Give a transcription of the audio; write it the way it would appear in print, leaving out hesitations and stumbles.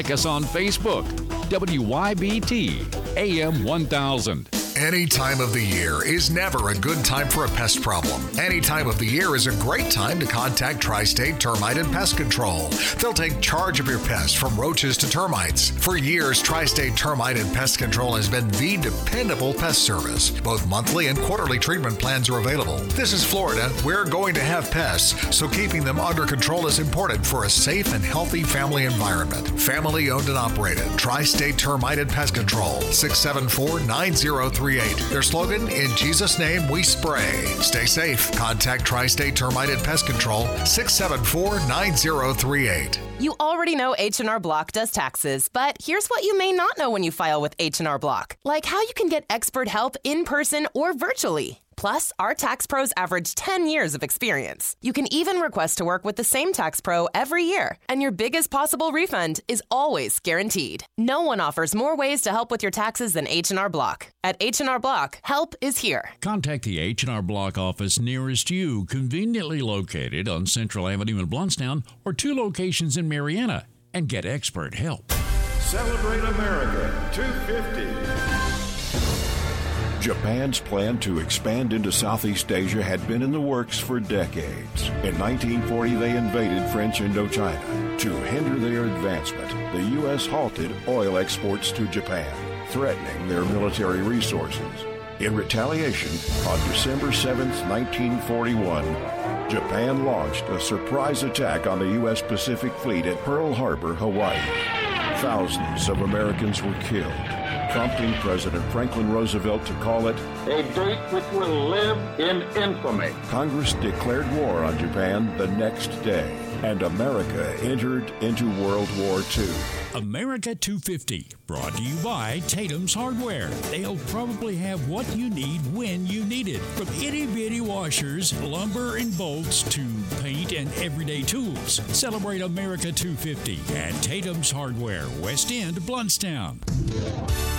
like us on Facebook. WYBT AM 1000. Any time of the year is never a good time for a pest problem. Any time of the year is a great time to contact Tri-State Termite and Pest Control. They'll take charge of your pests from roaches to termites. For years, Tri-State Termite and Pest Control has been the dependable pest service. Both monthly and quarterly treatment plans are available. This is Florida. We're going to have pests, so keeping them under control is important for a safe and healthy family environment. Family owned and operated. Tri-State Termite and Pest Control. 674-9038. Their slogan, in Jesus' name we spray. Stay safe. Contact Tri-State Termite and Pest Control, 674-9038. You already know H&R Block does taxes, but here's what you may not know when you file with H&R Block. Like how you can get expert help in person or virtually. Plus, our tax pros average 10 years of experience. You can even request to work with the same tax pro every year, and your biggest possible refund is always guaranteed. No one offers more ways to help with your taxes than H&R Block. At H&R Block, help is here. Contact the H&R Block office nearest you, conveniently located on Central Avenue in Blountstown, or 2 locations in Marietta, and get expert help. Celebrate America 250. Japan's plan to expand into Southeast Asia had been in the works for decades. In 1940, they invaded French Indochina. To hinder their advancement, the U.S. halted oil exports to Japan, threatening their military resources. In retaliation, on December 7, 1941, Japan launched a surprise attack on the U.S. Pacific Fleet at Pearl Harbor, Hawaii. Thousands of Americans were killed, prompting President Franklin Roosevelt to call it a date which will live in infamy. Congress declared war on Japan the next day, and America entered into World War II. America 250, brought to you by Tatum's Hardware. They'll probably have what you need when you need it. From itty-bitty washers, lumber and bolts, to paint and everyday tools. Celebrate America 250 at Tatum's Hardware, West End, Blountstown.